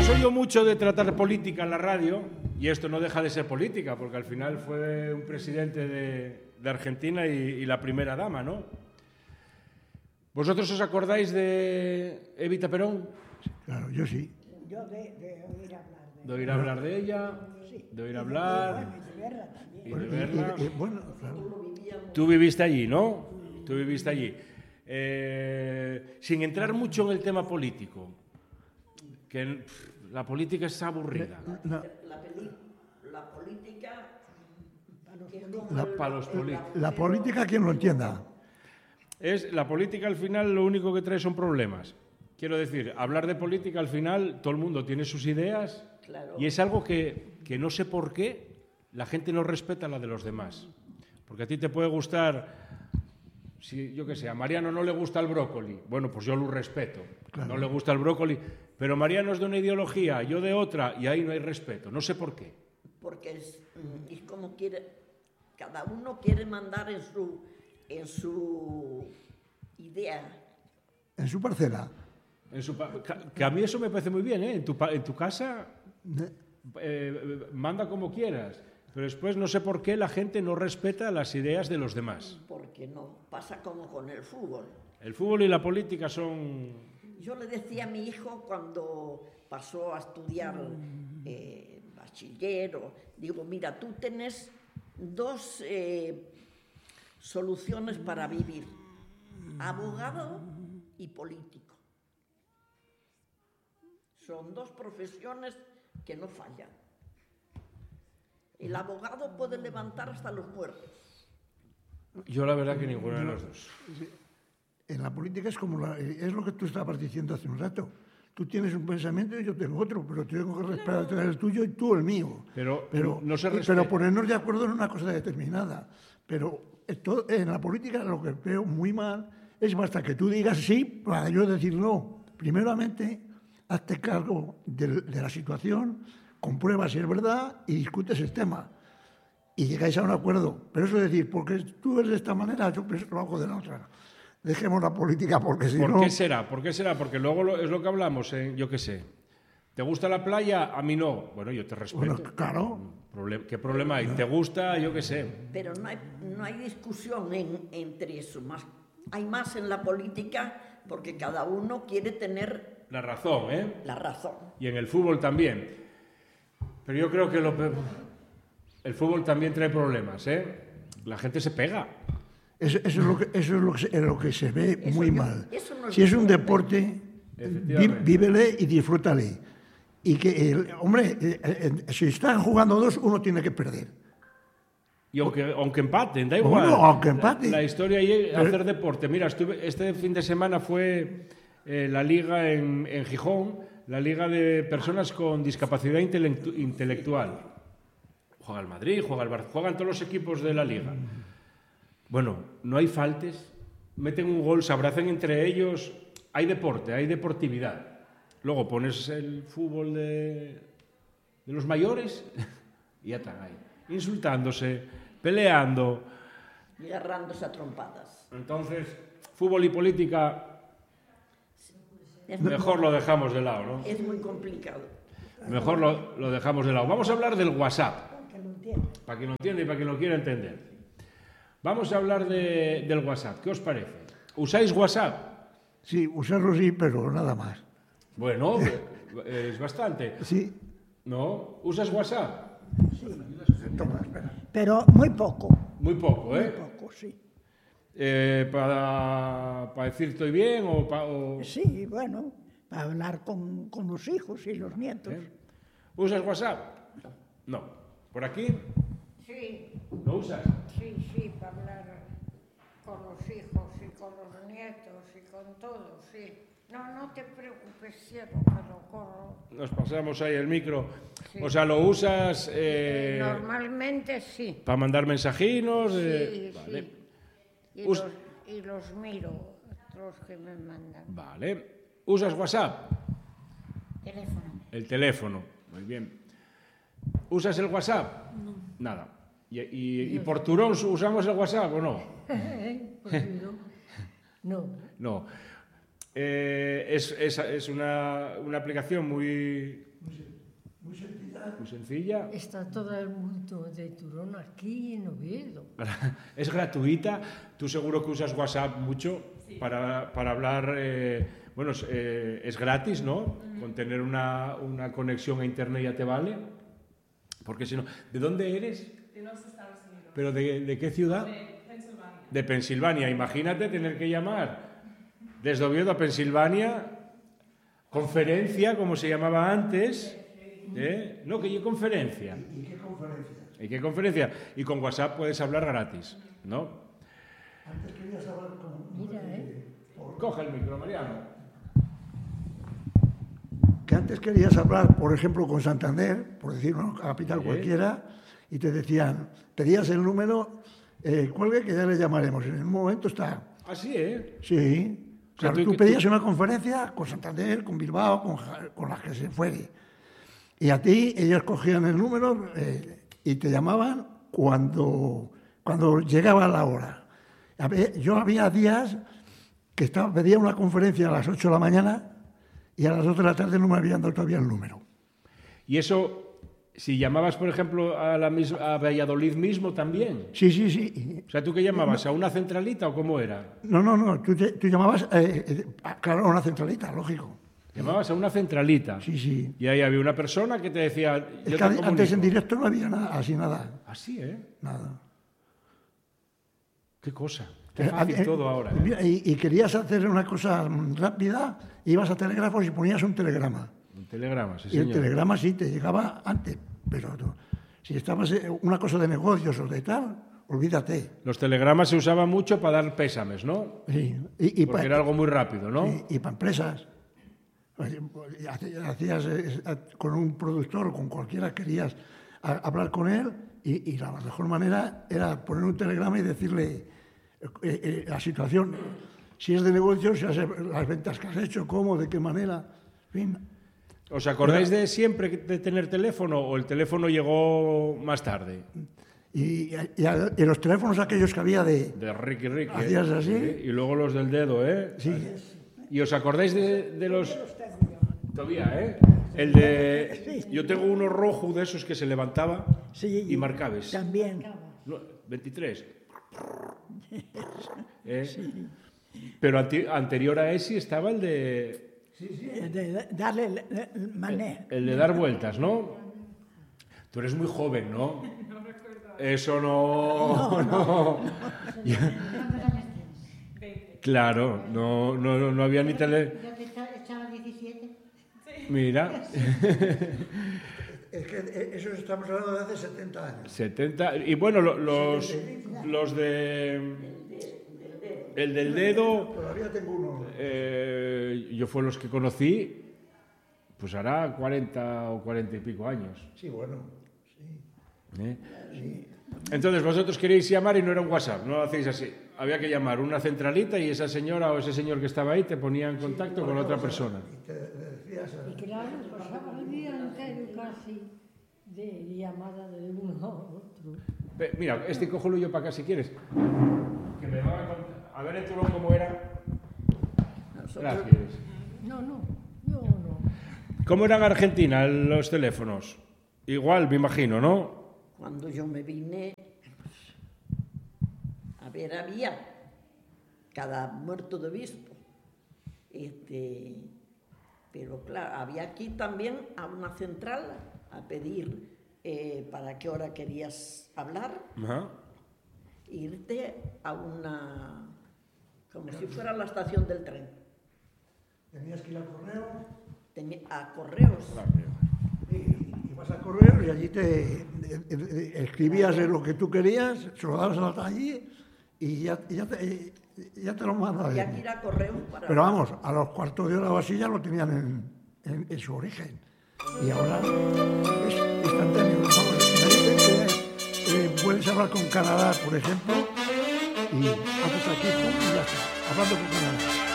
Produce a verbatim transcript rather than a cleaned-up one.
No soy yo mucho de tratar política en la radio, y esto no deja de ser política, porque al final fue un presidente de, de Argentina y, y la primera dama, ¿no? ¿Vosotros os acordáis de Evita Perón? Claro, yo sí. Yo de, de oír hablar de De oír hablar de ella, sí. de oír hablar... Y de verla también. Y de verla. Y- y- y- bueno, claro. Tú viviste allí, ¿no? Tú viviste allí. Eh, sin entrar mucho en el tema político, que pff, la política es aburrida. La, La, peli, la política es como La- el- para los políticos. la política, quien lo entienda. Es, la política al final lo único que trae son problemas. Quiero decir, hablar de política al final todo el mundo tiene sus ideas Claro. y es algo que, que no sé por qué la gente no respeta la de los demás. Porque a ti te puede gustar, si, yo qué sé, a Mariano no le gusta el brócoli. Bueno, pues yo lo respeto. Claro. No le gusta el brócoli, pero Mariano es de una ideología, yo de otra, y ahí no hay respeto. No sé por qué. porque es, mm, es como quiere, cada uno quiere mandar en su, en su idea. En su parcela. En su pa- ca- que a mí eso me parece muy bien, ¿eh? En tu, pa- en tu casa Ne- eh, manda como quieras, pero después no sé por qué la gente no respeta las ideas de los demás. Porque no pasa como con el fútbol. El fútbol y la política son... Yo le decía a mi hijo cuando pasó a estudiar eh, bachiller, o- digo, mira, tú tienes dos eh, soluciones para vivir, abogado y político. Son dos profesiones que no fallan. El abogado puede levantar hasta los muertos. Yo la verdad que ninguno de los dos. En la política es como la- es lo que tú estabas diciendo hace un rato. Tú tienes un pensamiento y yo tengo otro, pero tengo que respetar el tuyo y tú el mío. Pero pero, no se y- respeta. pero ponernos de acuerdo en una cosa determinada. Pero esto, en la política lo que veo muy mal es basta que tú digas sí para yo decir no. Primeramente, hazte cargo de, de la situación, comprueba si es verdad y discutes el tema. Y llegáis a un acuerdo. Pero eso es decir, porque tú eres de esta manera, yo pienso que lo hago de la otra. Dejemos la política porque si ¿Por no... qué será? ¿Por qué será? Porque luego lo- es lo que hablamos, ¿eh? Yo qué sé. ¿Te gusta la playa? A mí no. Bueno, yo te respeto. Bueno, claro. Problem- ¿Qué problema hay? ¿Te gusta? Yo qué sé. Pero no hay, no hay discusión en- entre eso. Más, hay más en la política porque cada uno quiere tener La razón, ¿eh? la razón. Y en el fútbol también. Pero yo creo que lo pe- el fútbol también trae problemas, ¿eh? La gente se pega. Eso, eso es lo que, eso es lo que, se, es lo que se ve Eso muy yo- mal. eso no es Si es un deporte. deporte, vi- Efectivamente. vívele y disfrútale. Y que, el, hombre, eh, eh, si están jugando dos, uno tiene que perder. Y aunque, aunque empaten, da igual. Bueno, aunque empate. La, la historia ahí es Pero- hacer deporte. Mira, estuve, este fin de semana fue eh, la liga en, en Gijón, la liga de personas con discapacidad intelectu- intelectual. Juega el Madrid, juega el Barça, juegan todos los equipos de la liga. Bueno, no hay faltes, meten un gol, se abrazan entre ellos, hay deporte, hay deportividad. Luego pones el fútbol de, de los mayores y ya están ahí, insultándose, peleando. Y agarrándose a trompadas. Entonces, fútbol y política, Es muy, mejor lo dejamos de lado, ¿no? es muy complicado. Mejor lo, lo dejamos de lado. Vamos a hablar del WhatsApp, que lo entiendo. para quien lo entienda y para quien lo quiera entender. Vamos a hablar de- del WhatsApp. ¿Qué os parece? ¿Usáis WhatsApp? Sí, usarlo sí, pero nada más. Bueno, eh, es bastante. Sí. ¿No? ¿Usas WhatsApp? Toma, espera. Pero muy poco, Muy poco, muy ¿eh? poco, sí. Eh, para, para decir estoy bien o, pa- o- Sí, bueno, para hablar con, con los hijos y los nietos. ¿eh? ¿Usas WhatsApp? No. ¿Por aquí? Sí, ¿Lo usas? sí, sí, para hablar con los hijos y con los nietos y con todo, sí. No, no te preocupes, cierro, que lo corro. Nos pasamos ahí el micro. Sí. O sea, ¿lo usas eh, Normalmente sí. para mandar mensajinos? Sí, eh, vale. sí. Y, Us- los, y los miro, los que me mandan. Vale. ¿Usas WhatsApp? Teléfono. El teléfono. Muy bien. ¿Usas el WhatsApp? No. Nada. ¿Y, y- y por turón usamos el WhatsApp o no? No. No. Eh, es es- es una, una aplicación muy, Muy sencilla. Muy sencilla. Está todo el mundo de Turón aquí en Oviedo. Es gratuita. Tú seguro que usas WhatsApp mucho para, para hablar. Eh, bueno, es, eh, es gratis, ¿no? Con tener una, una conexión a internet ya te vale. Porque si no. ¿De dónde eres? De los Estados Unidos. ¿Pero de, de qué ciudad? De Pensilvania. De Pensilvania. Imagínate tener que llamar desde Oviedo a Pensilvania. Conferencia, como se llamaba antes. ¿Eh? No, que yo conferencia. ¿Y qué conferencia? ¿Y qué conferencia? Y con WhatsApp puedes hablar gratis, ¿no? Antes querías hablar con... Mira, ¿eh? Coge el micro, Mariano. Que antes querías hablar, por ejemplo, con Santander, por decir una capital Sí. cualquiera, y te decían, pedías el número, eh, cuelgue que ya le llamaremos. En un momento está. Así, ¿eh? Sí. O sea, Claro, tú- tú pedías tú- una conferencia con Santander, con Bilbao, con, Ja- con las que se fuere. Y a ti ellos cogían el número eh, y te llamaban cuando, cuando llegaba la hora. A ver, yo había días que estaba, pedía una conferencia a las ocho de la mañana y a las dos de la tarde no me habían dado todavía el número. Y eso, si llamabas, por ejemplo, a, la mis- a Valladolid mismo también. Sí, sí, sí. O sea, ¿tú qué llamabas? ¿A una centralita o cómo era? No, no, no. Tú, te- tú llamabas, eh, eh, a- claro, a una centralita, lógico. Llamabas a una centralita. Sí, sí. Y ahí había una persona que te decía... Es yo que te antes en comunico. directo no había nada, así nada. Así, ¿eh? Nada. Qué cosa. Qué Eh, fácil eh, todo ahora, ¿eh? mira, Y, y querías hacer una cosa mm, rápida, ibas a telégrafos y ponías un telegrama. Un telegrama, sí, Y el señor. telegrama sí te llegaba antes, pero tú- si estabas en una cosa de negocios o de tal, olvídate. Los telegramas se usaban mucho para dar pésames, ¿no? Sí. Y, y Porque pa- era algo muy rápido, ¿no? y, y para empresas. Oye, hace- Hacías eh, eh, con un productor o con cualquiera, querías a- hablar con él y, y la mejor manera era poner un telegrama y decirle eh, eh, la situación. Si es de negocios, si has- las ventas que has hecho, cómo, de qué manera, en fin. ¿Os acordáis de siempre de tener teléfono o el teléfono llegó más tarde? Y, y a- y los teléfonos aquellos que había de... De Ricky Ricky. ¿eh? ¿Hacías así? Sí, y luego los del dedo, ¿eh? Sí, ¿Y os acordáis de, de los...? Todavía, ¿eh? El de... Yo tengo uno rojo de esos que se levantaba Sí, y marcabes. También. No, veintitrés. ¿Eh? Pero anti- anterior a ese estaba el de... De darle el, el mané. El de dar vueltas, ¿no? Tú eres muy joven, ¿no? Eso no... no. Claro, no, no, no había ni tele... ¿Ya te echa- echaba diecisiete? Mira, es que eso estamos hablando de hace setenta años. setenta... Y bueno, lo- los, los de... El del dedo, Todavía tengo uno. eh, yo fue los que conocí, pues hará cuarenta o cuarenta y pico años. Sí, bueno. Sí. ¿eh? Entonces vosotros queréis llamar y no era un WhatsApp, no lo hacéis así. Había que llamar una centralita y esa señora o ese señor que estaba ahí te ponía en contacto con otra persona. Y te decías... Y claro, pasaba el día entero casi de llamada de uno a otro. Ve, mira, este cógelo yo para acá si quieres. Que me van a contar. A ver en Turón cómo era. Gracias. No, no, yo no. ¿Cómo eran en Argentina los teléfonos? Igual, me imagino, ¿no? Cuando yo me vine, pues, a ver, había cada muerto de obispo. Este, pero claro, había aquí también a una central a pedir eh, para qué hora querías hablar, Ajá. irte a una, como si fuera la estación del tren, Tenías que ir al correo Tenía- a correos. y ibas al correo y allí te eh, eh, escribías lo que tú querías, se lo dabas a la allí y ya, y ya, te, y ya te lo mandaban. Había que ir a correos para... Pero vamos, a los cuartos de hora o así ya lo tenían en, en, en su origen. Y ahora es instantáneo. Vamos, imagínate que eh, puedes hablar con Canadá, por ejemplo, y haces aquí pum, y ya está, hablando con Canadá.